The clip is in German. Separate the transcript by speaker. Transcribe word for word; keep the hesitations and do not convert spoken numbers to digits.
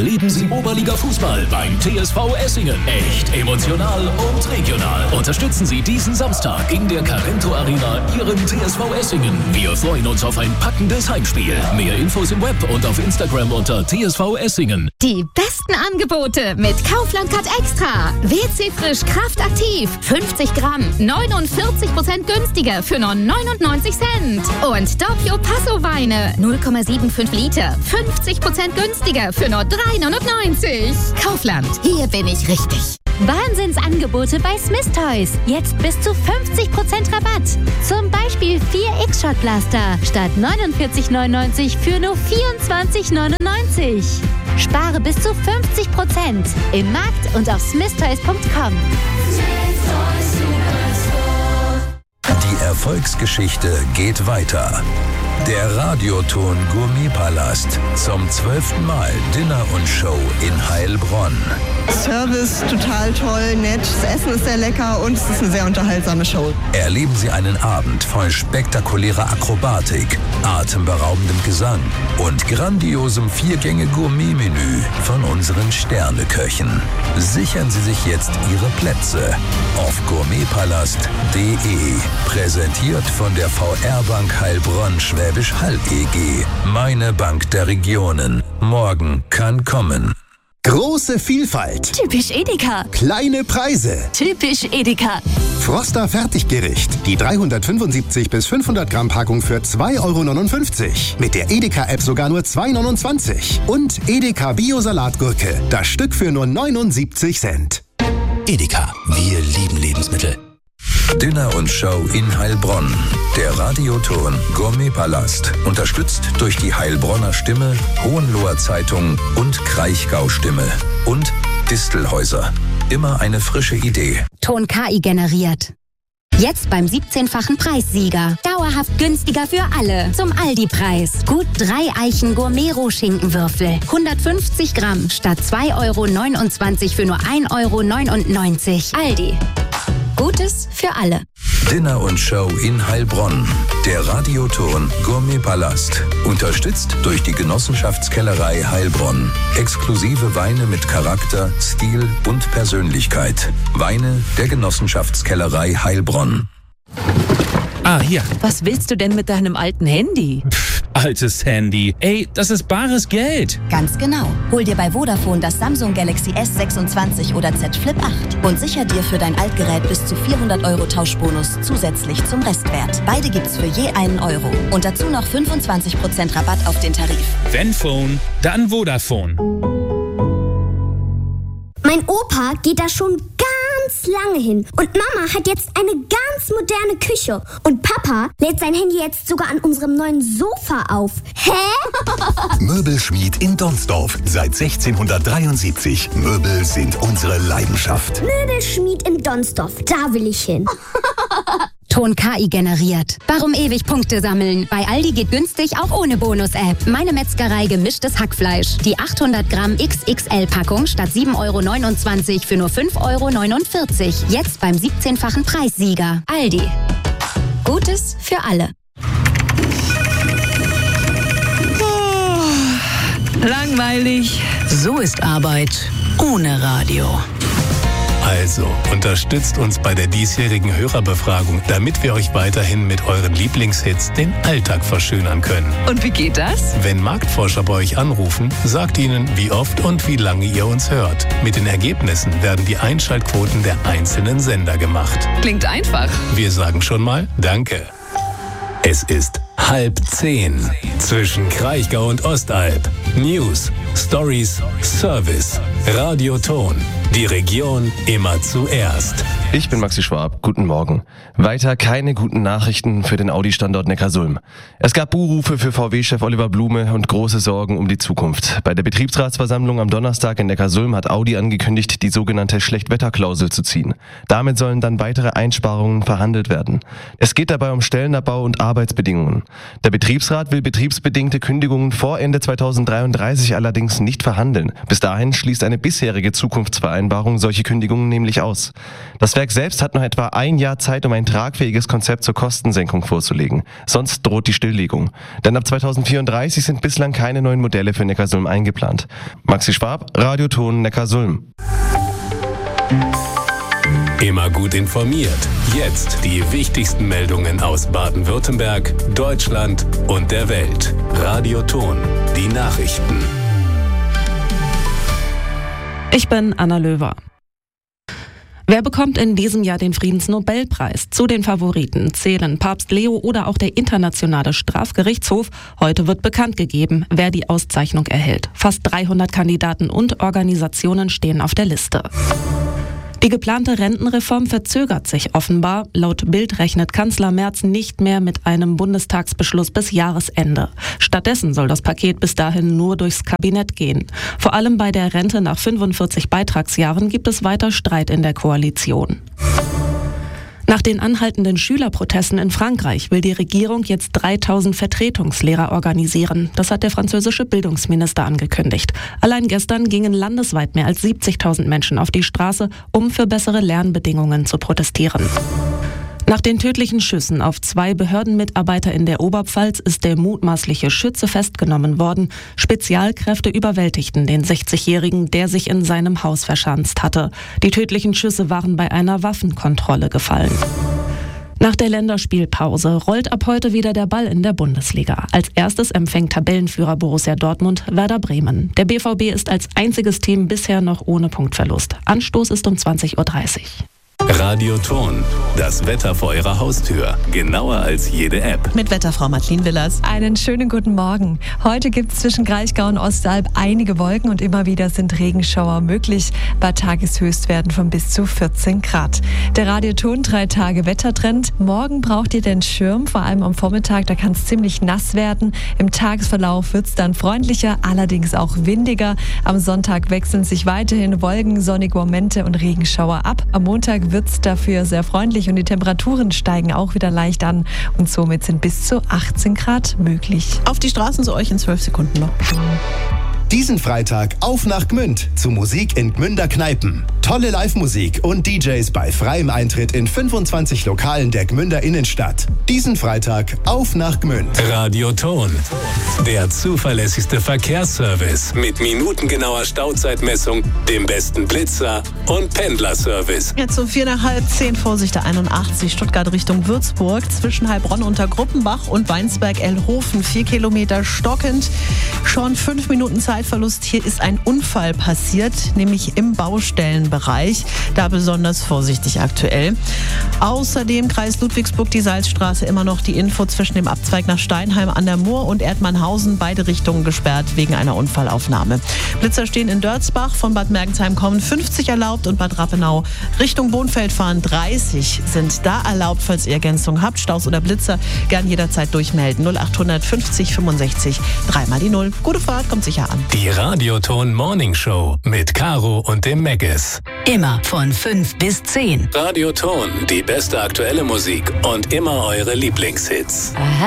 Speaker 1: Erleben Sie Oberliga Fußball beim T S V Essingen. Echt, emotional und regional. Unterstützen Sie diesen Samstag in der Carento Arena Ihren T S V Essingen. Wir freuen uns auf ein packendes Heimspiel. Mehr Infos im Web und auf Instagram unter T S V Essingen.
Speaker 2: Die besten Angebote mit Kaufland Card Extra. W C Frisch Kraftaktiv. fünfzig Gramm. neunundvierzig Prozent günstiger für nur neunundneunzig Cent. Und Doppio Passo Weine. null Komma fünfundsiebzig Liter. fünfzig Prozent günstiger für nur drei neunundneunzig. Kaufland. Hier bin ich richtig.
Speaker 3: Wahnsinnsangebote bei Smith Toys. Jetzt bis zu fünfzig Prozent Rabatt. Zum Beispiel vier X-Shot Blaster statt neunundvierzig neunundneunzig für nur vierundzwanzig neunundneunzig. Spare bis zu fünfzig Prozent im Markt und auf smith toys punkt com.
Speaker 4: Die Erfolgsgeschichte geht weiter. Der Radioton Gourmetpalast zum zwölften Mal Dinner und Show in Heilbronn.
Speaker 5: Service total toll, nett, das Essen ist sehr lecker und es ist eine sehr unterhaltsame Show.
Speaker 4: Erleben Sie einen Abend voll spektakulärer Akrobatik, atemberaubendem Gesang und grandiosem Viergänge-Gourmet-Menü von unseren Sterneköchen. Sichern Sie sich jetzt Ihre Plätze auf gourmetpalast punkt de. Präsentiert von der V R-Bank Heilbronn Schwäbisch Hall E G. Meine Bank der Regionen. Morgen kann kommen.
Speaker 6: Große Vielfalt.
Speaker 3: Typisch Edeka.
Speaker 6: Kleine Preise.
Speaker 3: Typisch Edeka.
Speaker 6: Froster Fertiggericht. Die dreihundertfünfundsiebzig bis fünfhundert Gramm Packung für zwei Euro neunundfünfzig. Mit der Edeka-App sogar nur zwei Euro neunundzwanzig. Und Edeka Bio-Salatgurke. Das Stück für nur neunundsiebzig Cent.
Speaker 7: Edeka. Wir lieben Lebensmittel.
Speaker 4: Dinner und Show in Heilbronn. Der Radioton Gourmetpalast. Unterstützt durch die Heilbronner Stimme, Hohenloher Zeitung und Kraichgau Stimme. Und Distelhäuser. Immer eine frische Idee.
Speaker 3: Ton K I generiert. Jetzt beim siebzehnfachen Preissieger. Dauerhaft günstiger für alle. Zum Aldi-Preis. Gut drei Eichen Gourmet-Rohschinkenwürfel. hundertfünfzig Gramm statt zwei Euro neunundzwanzig für nur ein Euro neunundneunzig. Aldi. Gutes für alle.
Speaker 4: Dinner und Show in Heilbronn. Der Radioton Gourmetpalast. Unterstützt durch die Genossenschaftskellerei Heilbronn. Exklusive Weine mit Charakter, Stil und Persönlichkeit. Weine der Genossenschaftskellerei Heilbronn.
Speaker 8: Ah, hier.
Speaker 9: Was willst du denn mit deinem alten Handy?
Speaker 8: Pff, altes Handy. Ey, das ist bares Geld.
Speaker 10: Ganz genau. Hol dir bei Vodafone das Samsung Galaxy S sechsundzwanzig oder Z Flip acht und sicher dir für dein Altgerät bis zu vierhundert Euro Tauschbonus zusätzlich zum Restwert. Beide gibt's für je einen Euro. Und dazu noch fünfundzwanzig Prozent Rabatt auf den Tarif.
Speaker 8: Wenn Phone, dann Vodafone.
Speaker 11: Mein Opa geht da schon ganz lange hin. Und Mama hat jetzt eine ganz moderne Küche. Und Papa lädt sein Handy jetzt sogar an unserem neuen Sofa auf. Hä?
Speaker 6: Möbelschmied in Donsdorf. Seit sechzehnhundertdreiundsiebzig. Möbel sind unsere Leidenschaft.
Speaker 11: Möbelschmied in Donsdorf. Da will ich hin.
Speaker 3: Ton K I generiert. Warum ewig Punkte sammeln? Bei Aldi geht günstig auch ohne Bonus-App. Meine Metzgerei gemischtes Hackfleisch. Die achthundert Gramm X X L-Packung statt sieben Euro neunundzwanzig für nur fünf Euro neunundvierzig. Jetzt beim siebzehnfachen Preissieger. Aldi. Gutes für alle.
Speaker 9: Oh, langweilig. So ist Arbeit ohne Radio.
Speaker 12: Also, unterstützt uns bei der diesjährigen Hörerbefragung, damit wir euch weiterhin mit euren Lieblingshits den Alltag verschönern können.
Speaker 9: Und wie geht das?
Speaker 12: Wenn Marktforscher bei euch anrufen, sagt ihnen, wie oft und wie lange ihr uns hört. Mit den Ergebnissen werden die Einschaltquoten der einzelnen Sender gemacht.
Speaker 9: Klingt einfach.
Speaker 12: Wir sagen schon mal Danke. Es ist halb zehn. Zwischen Kraichgau und Ostalb. News, Stories, Service. Radioton. Die Region immer zuerst.
Speaker 13: Ich bin Maxi Schwab. Guten Morgen. Weiter keine guten Nachrichten für den Audi-Standort Neckarsulm. Es gab Buhrufe für V W-Chef Oliver Blume und große Sorgen um die Zukunft. Bei der Betriebsratsversammlung am Donnerstag in Neckarsulm hat Audi angekündigt, die sogenannte Schlechtwetterklausel zu ziehen. Damit sollen dann weitere Einsparungen verhandelt werden. Es geht dabei um Stellenabbau und Arbeitsbedingungen. Der Betriebsrat will betriebsbedingte Kündigungen vor Ende zweitausenddreiunddreißig allerdings allerdings nicht verhandeln. Bis dahin schließt eine bisherige Zukunftsvereinbarung solche Kündigungen nämlich aus. Das Werk selbst hat noch etwa ein Jahr Zeit, um ein tragfähiges Konzept zur Kostensenkung vorzulegen. Sonst droht die Stilllegung. Denn ab zweitausendvierunddreißig sind bislang keine neuen Modelle für Neckarsulm eingeplant. Maxi Schwab, Radioton Neckarsulm.
Speaker 12: Immer gut informiert. Jetzt die wichtigsten Meldungen aus Baden-Württemberg, Deutschland und der Welt. Radioton, die Nachrichten.
Speaker 14: Ich bin Anna Löwer. Wer bekommt in diesem Jahr den Friedensnobelpreis? Zu den Favoriten zählen Papst Leo oder auch der Internationale Strafgerichtshof. Heute wird bekannt gegeben, wer die Auszeichnung erhält. Fast dreihundert Kandidaten und Organisationen stehen auf der Liste. Die geplante Rentenreform verzögert sich offenbar. Laut Bild rechnet Kanzler Merz nicht mehr mit einem Bundestagsbeschluss bis Jahresende. Stattdessen soll das Paket bis dahin nur durchs Kabinett gehen. Vor allem bei der Rente nach fünfundvierzig Beitragsjahren gibt es weiter Streit in der Koalition. Nach den anhaltenden Schülerprotesten in Frankreich will die Regierung jetzt dreitausend Vertretungslehrer organisieren. Das hat der französische Bildungsminister angekündigt. Allein gestern gingen landesweit mehr als siebzigtausend Menschen auf die Straße, um für bessere Lernbedingungen zu protestieren. Nach den tödlichen Schüssen auf zwei Behördenmitarbeiter in der Oberpfalz ist der mutmaßliche Schütze festgenommen worden. Spezialkräfte überwältigten den sechzigjährigen, der sich in seinem Haus verschanzt hatte. Die tödlichen Schüsse waren bei einer Waffenkontrolle gefallen. Nach der Länderspielpause rollt ab heute wieder der Ball in der Bundesliga. Als erstes empfängt Tabellenführer Borussia Dortmund Werder Bremen. Der B V B ist als einziges Team bisher noch ohne Punktverlust. Anstoß ist um zwanzig Uhr dreißig.
Speaker 12: Radioton, das Wetter vor Ihrer Haustür. Genauer als jede App.
Speaker 15: Mit Wetterfrau Madeleine Willers. Einen schönen guten Morgen. Heute gibt es zwischen Kraichgau und Ostalb einige Wolken und immer wieder sind Regenschauer möglich. Bei Tageshöchstwerten von bis zu vierzehn Grad. Der Radioton drei Tage Wettertrend. Morgen braucht ihr den Schirm, vor allem am Vormittag, da kann es ziemlich nass werden. Im Tagesverlauf wird es dann freundlicher, allerdings auch windiger. Am Sonntag wechseln sich weiterhin Wolken, sonnige Momente und Regenschauer ab. Am Montag wird es dafür sehr freundlich und die Temperaturen steigen auch wieder leicht an und somit sind bis zu achtzehn Grad möglich.
Speaker 16: Auf die Straßen zu euch in zwölf Sekunden noch.
Speaker 6: Diesen Freitag auf nach Gmünd zu Musik in Gmünder Kneipen. Tolle Live-Musik und D Js bei freiem Eintritt in fünfundzwanzig Lokalen der Gmünder Innenstadt. Diesen Freitag auf nach Gmünd.
Speaker 12: Radioton, der zuverlässigste Verkehrsservice mit minutengenauer Stauzeitmessung, dem besten Blitzer und Pendlerservice.
Speaker 16: Jetzt um vier nach halb zehn, Vorsicht der einundachtzig, Stuttgart Richtung Würzburg, zwischen Heilbronn unter Gruppenbach und Weinsberg-Elhofen, vier Kilometer stockend. Schon fünf Minuten Zeitverlust. Hier ist ein Unfall passiert, nämlich im Baustellenbereich. Da besonders vorsichtig aktuell. Außerdem Kreis Ludwigsburg, die Salzstraße, immer noch die Info zwischen dem Abzweig nach Steinheim an der Mur und Erdmannhausen, beide Richtungen gesperrt wegen einer Unfallaufnahme. Blitzer stehen in Dörzbach, von Bad Mergentheim kommen fünfzig erlaubt und Bad Rappenau Richtung Bohnfeld fahren dreißig sind da erlaubt. Falls ihr Ergänzung habt, Staus oder Blitzer, gern jederzeit durchmelden. null achthundert fünfzig fünfundsechzig, dreimal die Null. Gute Fahrt, kommt sicher an.
Speaker 12: Die Radioton Morning Show mit Caro und dem Meggis.
Speaker 9: Immer von fünf bis zehn.
Speaker 12: Radioton, die beste aktuelle Musik und immer eure Lieblingshits.
Speaker 9: Aha.